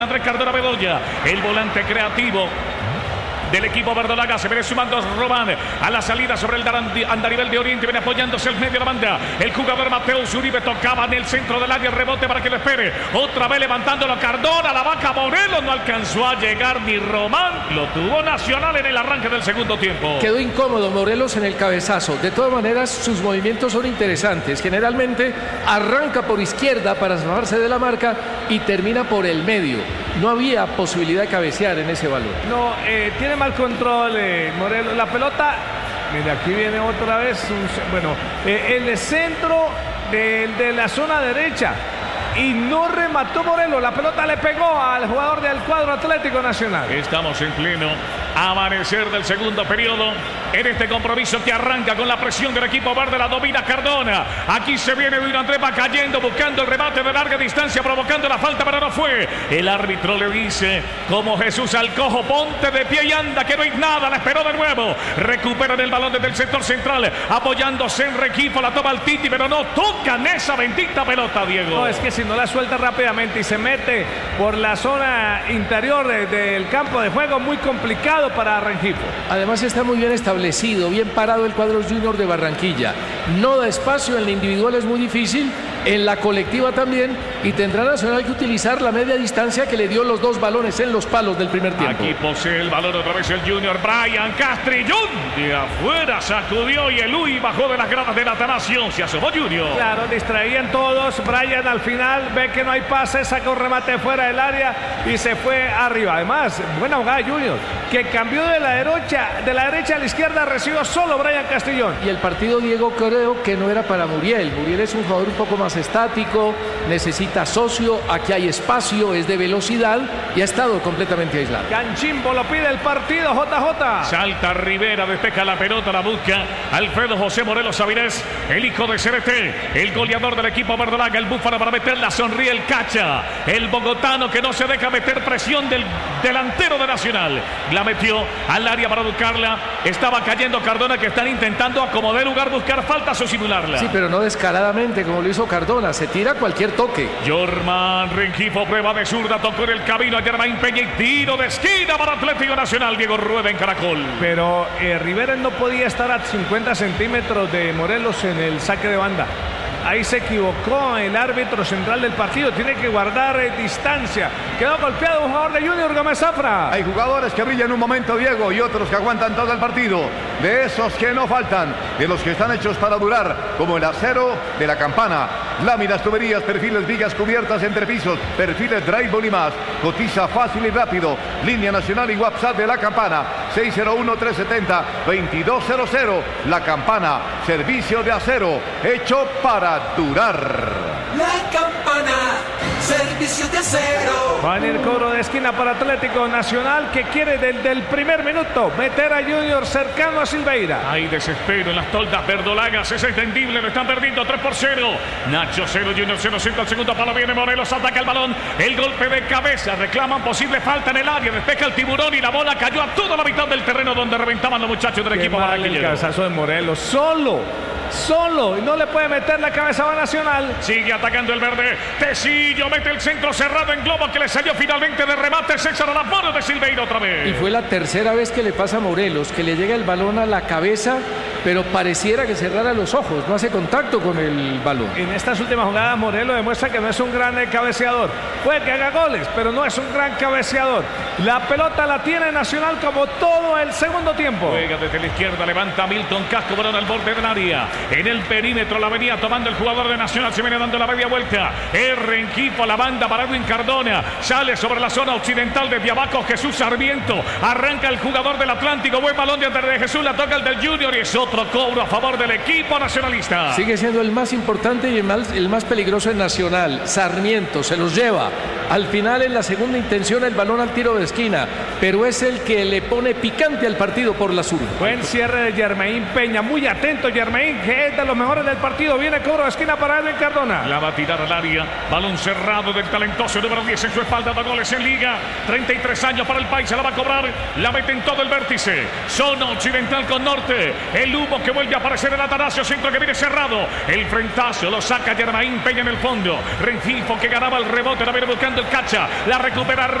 Andrés Cardona Bedoya, el volante creativo del equipo verdolaga. Se viene sumando Román a la salida sobre el andarivel de Oriente. Viene apoyándose el medio de la banda. El jugador Mateus Uribe tocaba en el centro del área. El rebote para que lo espere. Otra vez levantándolo Cardona. La vaca Morelos. No alcanzó a llegar ni Román. Lo tuvo Nacional en el arranque del segundo tiempo. Quedó incómodo Morelos en el cabezazo. De todas maneras, sus movimientos son interesantes. Generalmente arranca por izquierda para zafarse de la marca y termina por el medio. No había posibilidad de cabecear en ese balón. No, tiene mal control Morelos. La pelota, mira, aquí viene otra vez. El centro de la zona derecha. Y no remató Morelos. La pelota le pegó al jugador del cuadro Atlético Nacional. Estamos en pleno amanecer del segundo periodo. En este compromiso que arranca con la presión del equipo verde, la domina Cardona. Aquí se viene Luis Andrés, va cayendo, buscando el remate de larga distancia, provocando la falta, pero no fue. El árbitro le dice, como Jesús al cojo, ponte de pie y anda, que no hay nada. La esperó de nuevo. Recuperan el balón desde el sector central, apoyándose en Requifo, la toma el Titi, pero no tocan esa bendita pelota, Diego. No, es que si no la suelta rápidamente y se mete por la zona interior del campo de juego, muy complicado para Rengifo. Además está muy bien establecido, bien parado el cuadro Junior de Barranquilla. No da espacio, en la individual es muy difícil, en la colectiva también, y tendrá Nacional que utilizar la media distancia que le dio los dos balones en los palos del primer tiempo. Aquí posee el balón otra vez el Junior. Brian Castrillón de afuera sacudió y el Uy bajó de las gradas del Atanasio. Se asomó Junior. Claro, distraían todos. Brian al final ve que no hay pase, sacó un remate fuera del área y se fue arriba. Además, buena jugada Junior, que cambió de la derecha a la izquierda, recibió solo Brian Castrillón. Y el partido, Diego, creo que no era para Muriel. Muriel es un jugador un poco más estático, necesita socio, aquí hay espacio, es de velocidad y ha estado completamente aislado. Canchimbo lo pide el partido, JJ. Salta Rivera, despeja la pelota, la busca Alfredo José Morelos Avilés, el hijo de Cerete, el goleador del equipo verdolaga, el búfalo para meterla, sonríe el Cacha, el bogotano que no se deja meter presión del delantero de Nacional. La metió al área para buscarla, estaba cayendo Cardona, que están intentando acomodar lugar, buscar faltas o simularla. Sí, pero no descaradamente como lo hizo Cardona, se tira cualquier toque. Jorman Rengifo, prueba de zurda, tocó en el camino a Germain Peña y tiro de esquina para Atlético Nacional. Diego Rueda en Caracol. Pero Rivera no podía estar a 50 centímetros de Morelos en el saque de banda. Ahí se equivocó el árbitro central del partido. Tiene que guardar distancia. Quedó golpeado un jugador de Junior, Gómez Zafra. Hay jugadores que brillan un momento, Diego, y otros que aguantan todo el partido. De esos que no faltan, de los que están hechos para durar, como el acero de la Campana. Láminas, tuberías, perfiles, vigas cubiertas, entrepisos, perfiles, drywall y más. Cotiza fácil y rápido. Línea nacional y WhatsApp de la Campana. 601-370-2200. La Campana, servicio de acero, hecho para durar. La Campana, servicio de acero. Va a venir cobro de esquina para Atlético Nacional, que quiere desde el primer minuto meter a Junior cercano a Silveira. Hay desespero en las toldas verdolagas, es entendible, lo están perdiendo 3-0. Nacho 0, Junior 0, centro al segundo palo, viene Morelos, ataca el balón, el golpe de cabeza, reclaman posible falta en el área, despeja el tiburón y la bola cayó a toda la mitad del terreno donde reventaban los muchachos del equipo barranquillero. El cabezazo de Morelos, solo, y no le puede meter la cabeza a Nacional. Sigue atacando el verde, Tecillo mete el centro cerrado en globo que le salió finalmente de remate. César a las manos de Silveira otra vez. Y fue la tercera vez que le pasa a Morelos, que le llega el balón a la cabeza, pero pareciera que cerrara los ojos, no hace contacto con el balón. En estas últimas jugadas Morelos demuestra que no es un gran cabeceador. Puede que haga goles, pero no es un gran cabeceador. La pelota la tiene Nacional como todo el segundo tiempo. Juega desde la izquierda, levanta Milton Casco, balón al borde del área. En el perímetro la venía tomando el jugador de Nacional, se viene dando la media vuelta. Rengifo, la banda para Edwin Cardona. Sale sobre la zona occidental desde abajo Jesús Sarmiento. Arranca el jugador del Atlántico. Buen balón de Jesús, la toca el del Junior y es otro cobro a favor del equipo nacionalista. Sigue siendo el más importante y el más peligroso en Nacional. Sarmiento se los lleva. Al final, en la segunda intención, el balón al tiro de esquina, pero es el que le pone picante al partido por la zurda. Buen cierre de Germain Peña, muy atento Germain, que es de los mejores del partido. Viene cobro de esquina para Edwin Cardona. La va a tirar al área, balón cerrado del talentoso número 10 en su espalda, da goles en liga, 33 años para el país, se la va a cobrar, la mete en todo el vértice, zona occidental con norte, el humo que vuelve a aparecer en Atanasio, centro que viene cerrado, el frentazo lo saca Germain Peña en el fondo, Rengifo que ganaba el rebote, la viene buscando del Cacha. La recupera